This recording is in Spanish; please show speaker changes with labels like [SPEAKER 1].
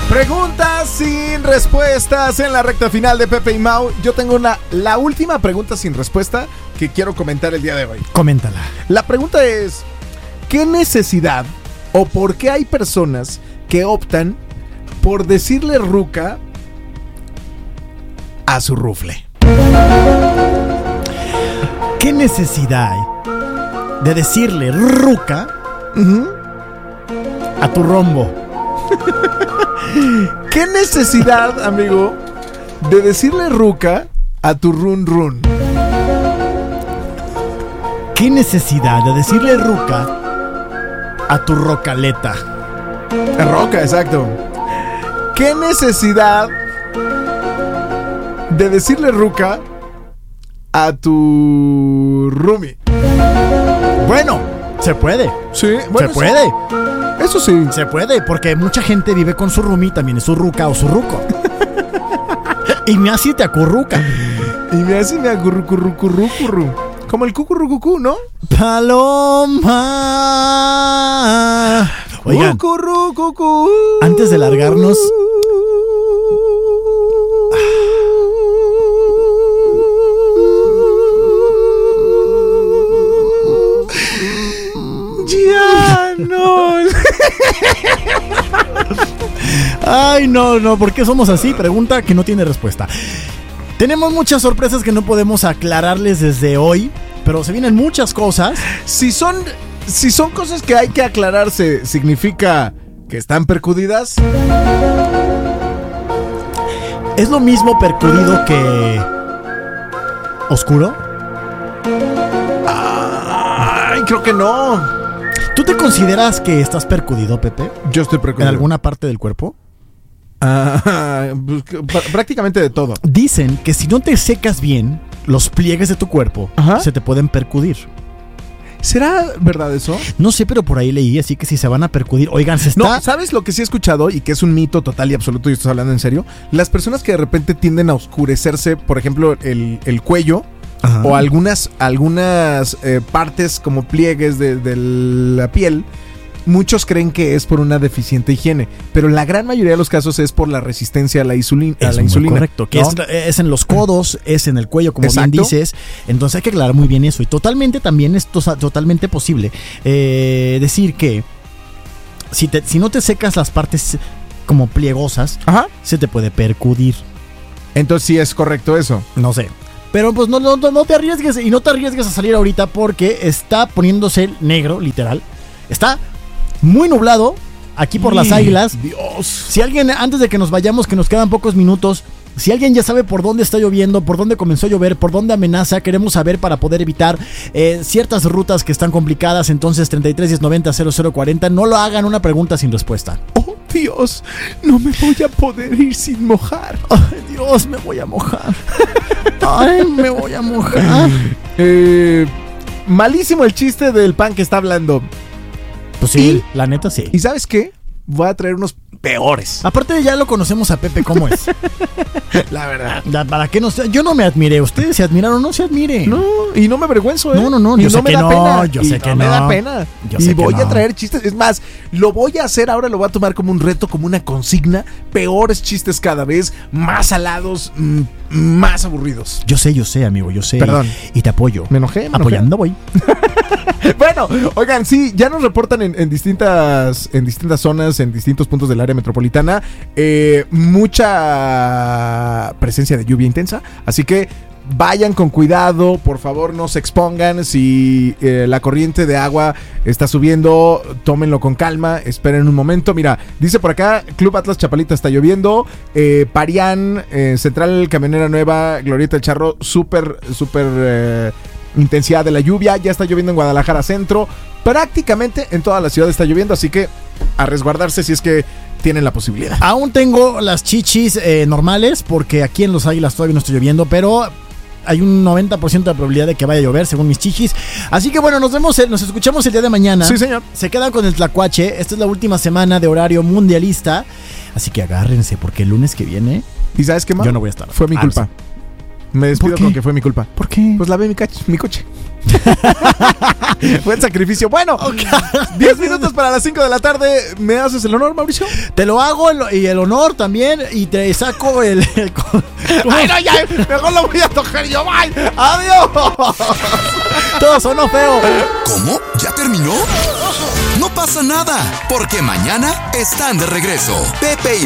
[SPEAKER 1] Preguntas sin respuestas en la recta final de Pepe y Mau. Yo tengo la última pregunta sin respuesta que quiero comentar el día de hoy.
[SPEAKER 2] Coméntala.
[SPEAKER 1] La pregunta es: ¿qué necesidad o por qué hay personas que optan por decirle ruca a su rufle?
[SPEAKER 2] ¿Qué necesidad hay de decirle ruca a tu rombo?
[SPEAKER 1] ¿Qué necesidad, amigo, de decirle ruca a tu run run?
[SPEAKER 2] ¿Qué necesidad de decirle ruca a tu rocaleta?
[SPEAKER 1] Roca, exacto. ¿Qué necesidad de decirle ruca a tu roomie?
[SPEAKER 2] Bueno, se puede.
[SPEAKER 1] Sí, bueno,
[SPEAKER 2] se puede.
[SPEAKER 1] Eso sí.
[SPEAKER 2] Se puede, porque mucha gente vive con su roomie, también es su ruca o su ruco. Y me así te acurruca.
[SPEAKER 1] Y me hace me acurrucurrucurru. Como el cucurrucucú, ¿no?
[SPEAKER 2] Paloma. Oigan,
[SPEAKER 1] Cucurrucucú.
[SPEAKER 2] antes de largarnos,
[SPEAKER 1] ya no.
[SPEAKER 2] ay, no, ¿por qué somos así? Pregunta que no tiene respuesta. Tenemos muchas sorpresas que no podemos aclararles desde hoy, pero se vienen muchas cosas.
[SPEAKER 1] Si son cosas que hay que aclararse, ¿significa que están percudidas?
[SPEAKER 2] ¿Es lo mismo percudido que oscuro?
[SPEAKER 1] Ay, creo que no.
[SPEAKER 2] ¿Tú te consideras que estás percudido, Pepe?
[SPEAKER 1] Yo estoy percudido.
[SPEAKER 2] ¿En alguna parte del cuerpo?
[SPEAKER 1] Prácticamente de todo.
[SPEAKER 2] Dicen que si no te secas bien, los pliegues de tu cuerpo se te pueden percudir.
[SPEAKER 1] ¿Será verdad eso?
[SPEAKER 2] No sé, pero por ahí leí, así que si se van a percudir, oigan, se está...
[SPEAKER 1] No, ¿sabes lo que sí he escuchado y que es un mito total y absoluto y estás hablando en serio? Las personas que de repente tienden a oscurecerse, por ejemplo, el cuello. Ajá. O algunas partes como pliegues de la piel, muchos creen que es por una deficiente higiene, pero la gran mayoría de los casos es por la resistencia a la insulina.
[SPEAKER 2] Correcto, que ¿no? es en los codos, es en el cuello, como bien dices. Entonces hay que aclarar muy bien eso. Y totalmente también es totalmente posible decir que si no te secas las partes como pliegosas, se te puede percudir.
[SPEAKER 1] Entonces sí es correcto eso.
[SPEAKER 2] No sé. Pero pues no te arriesgues, y no te arriesgues a salir ahorita porque está poniéndose negro, literal. Está muy nublado aquí por las Águilas.
[SPEAKER 1] Dios.
[SPEAKER 2] Si alguien, antes de que nos vayamos, que nos quedan pocos minutos, si alguien ya sabe por dónde está lloviendo, por dónde comenzó a llover, por dónde amenaza, queremos saber para poder evitar ciertas rutas que están complicadas. Entonces 33 1090 0040, no lo hagan una pregunta sin respuesta.
[SPEAKER 1] Oh Dios, no me voy a poder ir sin mojar.
[SPEAKER 2] Ay Dios, me voy a mojar. Ay, me voy a mojar.
[SPEAKER 1] Malísimo el chiste del pan que está hablando.
[SPEAKER 2] Pues sí, la neta sí.
[SPEAKER 1] ¿Y sabes qué? Voy a traer unos peores.
[SPEAKER 2] Aparte ya lo conocemos a Pepe cómo es.
[SPEAKER 1] La verdad.
[SPEAKER 2] ¿Para qué no? Yo no me admiré. ¿Ustedes se admiraron o no se admire?
[SPEAKER 1] No, y no me avergüenzo, ¿eh?
[SPEAKER 2] No.
[SPEAKER 1] Y
[SPEAKER 2] yo sé
[SPEAKER 1] no me
[SPEAKER 2] que
[SPEAKER 1] da
[SPEAKER 2] no.
[SPEAKER 1] pena.
[SPEAKER 2] Yo sé que no.
[SPEAKER 1] Me da pena.
[SPEAKER 2] Y
[SPEAKER 1] voy a traer chistes. Es más, lo voy a hacer ahora. Lo voy a tomar como un reto, como una consigna. Peores chistes cada vez. Más salados. Más aburridos.
[SPEAKER 2] Yo sé, amigo. Yo sé.
[SPEAKER 1] Perdón.
[SPEAKER 2] Y te apoyo.
[SPEAKER 1] Me enojé.
[SPEAKER 2] Apoyando voy.
[SPEAKER 1] Bueno, oigan, sí, ya nos reportan en distintas zonas, en distintos puntos del área metropolitana, mucha presencia de lluvia intensa, así que vayan con cuidado, por favor no se expongan. Si la corriente de agua está subiendo, tómenlo con calma, esperen un momento. Mira, dice por acá, Club Atlas Chapalita está lloviendo, Parián, Central Camionera Nueva, Glorieta del Charro, súper intensidad de la lluvia. Ya está lloviendo en Guadalajara Centro, prácticamente en toda la ciudad está lloviendo, así que a resguardarse si es que tienen la posibilidad.
[SPEAKER 2] Aún tengo las chichis normales, porque aquí en Los Águilas todavía no está lloviendo, pero hay un 90% de probabilidad de que vaya a llover según mis chichis. Así que bueno, nos escuchamos el día de mañana.
[SPEAKER 1] Sí, señor.
[SPEAKER 2] Se quedan con el Tlacuache. Esta es la última semana de horario mundialista, así que agárrense porque el lunes que viene,
[SPEAKER 1] ¿y sabes qué más?
[SPEAKER 2] Yo no voy a estar.
[SPEAKER 1] Fue mi culpa. Me despido con que fue mi culpa.
[SPEAKER 2] ¿Por qué?
[SPEAKER 1] Pues lavé mi coche. Buen sacrificio. Bueno, 10 minutos para las 5 de la tarde. ¿Me haces el honor, Mauricio?
[SPEAKER 2] Te lo hago y el honor también. Y te saco el
[SPEAKER 1] ¡ay, no, ya! Mejor lo voy a tocar yo. ¡Bye! ¡Adiós!
[SPEAKER 2] Todo sonó feo.
[SPEAKER 3] ¿Cómo? ¿Ya terminó? No pasa nada, porque mañana están de regreso. Pepe y